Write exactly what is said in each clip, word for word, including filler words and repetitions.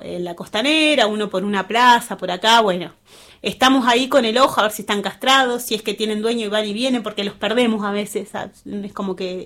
en la costanera, uno por una plaza, por acá, bueno. Estamos ahí con el ojo a ver si están castrados, si es que tienen dueño y van y vienen, porque los perdemos a veces. Es como que...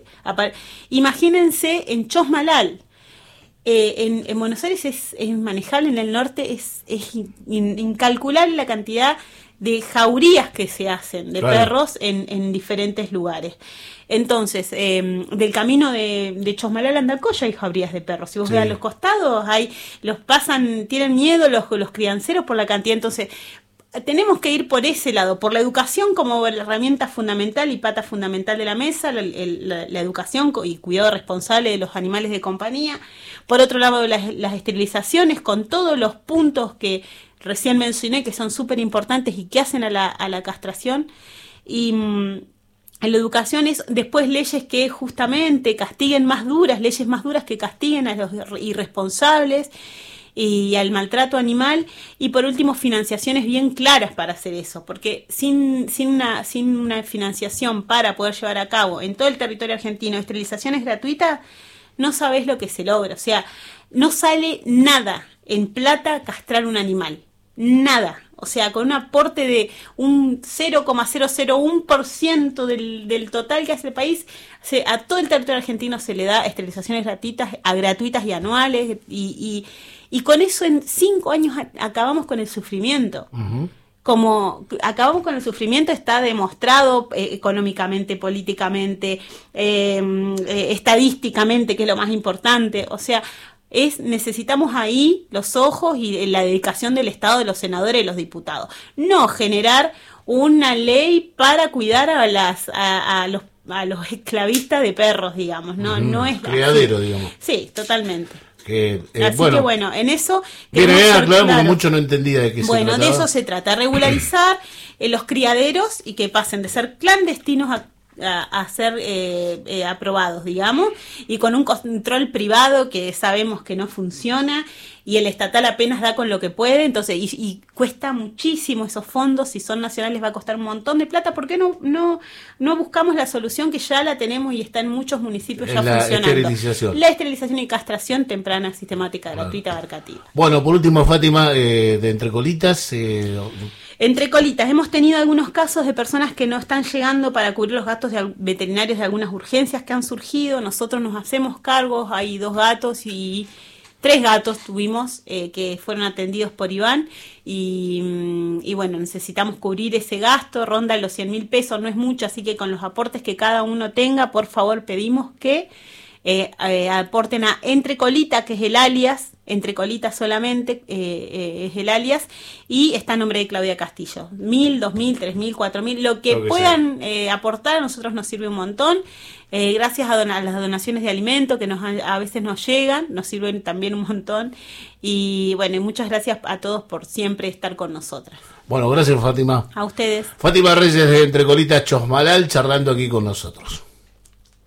Imagínense en Chosmalal. Eh, en, en Buenos Aires es, es manejable, en el norte es, es in, incalculable la cantidad de jaurías que se hacen de claro. perros en, en diferentes lugares. Entonces, eh, del camino de, de Chosmalal a Andacoya hay jaurías de perros. Si vos sí. ves a los costados, hay, los pasan, tienen miedo los, los crianceros por la cantidad. Entonces, tenemos que ir por ese lado, por la educación como la herramienta fundamental y pata fundamental de la mesa, la, la, la educación y cuidado responsable de los animales de compañía. Por otro lado, las, las esterilizaciones con todos los puntos que recién mencioné, que son súper importantes y que hacen a la, a la castración. Y mmm, en la educación es después leyes que justamente castiguen más duras, leyes más duras que castiguen a los irresponsables y al maltrato animal, y por último financiaciones bien claras para hacer eso, porque sin, sin, una, sin una financiación para poder llevar a cabo en todo el territorio argentino esterilizaciones gratuitas, no sabés lo que se logra. O sea, no sale nada en plata castrar un animal, nada. O sea, con un aporte de un cero coma cero cero uno por ciento del, del total que hace el país, se, a todo el territorio argentino se le da esterilizaciones gratuitas, a gratuitas y anuales, y, y, y con eso en cinco años a, acabamos con el sufrimiento. Uh-huh. Como acabamos con el sufrimiento está demostrado eh, económicamente, políticamente, eh, eh, estadísticamente, que es lo más importante. O sea, es necesitamos ahí los ojos y la dedicación del Estado, de los senadores y los diputados. No generar una ley para cuidar a las a, a los a los esclavistas de perros, digamos. No, mm, no es criadero, así. Digamos. Sí, totalmente. Que, eh, Así bueno, que bueno, en eso... Viene bien aclarar porque mucho no entendía de qué se Bueno, trataba. de eso se trata, regularizar eh, los criaderos y que pasen de ser clandestinos a, a, a ser eh, eh, aprobados, digamos, y con un control privado que sabemos que no funciona y el estatal apenas da con lo que puede, entonces y, y cuesta muchísimo esos fondos, si son nacionales va a costar un montón de plata. ¿Por qué no no no buscamos la solución que ya la tenemos y está en muchos municipios ya la funcionando? Esterilización. La esterilización y castración temprana, sistemática, gratuita, claro. abarcativa. Bueno, por último, Fátima, eh, de Entre Colitas... Eh, Entre Colitas, hemos tenido algunos casos de personas que no están llegando para cubrir los gastos de veterinarios de algunas urgencias que han surgido. Nosotros nos hacemos cargos, hay dos gatos y... Tres gatos tuvimos eh, que fueron atendidos por Iván y, y bueno, necesitamos cubrir ese gasto, ronda los cien mil pesos, no es mucho, así que con los aportes que cada uno tenga, por favor pedimos que eh, eh, aporten a Entre Colitas, que es el alias, Entre Colitas solamente eh, eh, es el alias, y está a nombre de Claudia Castillo. Mil, dos mil, tres mil, cuatro mil, lo que, que puedan eh, aportar a nosotros nos sirve un montón. Eh, gracias a, don- a las donaciones de alimentos que nos a veces nos llegan, nos sirven también un montón. Y bueno, y muchas gracias a todos por siempre estar con nosotras. Bueno, gracias, Fátima. A ustedes. Fátima Reyes de Entre Colitas, Chosmalal, charlando aquí con nosotros.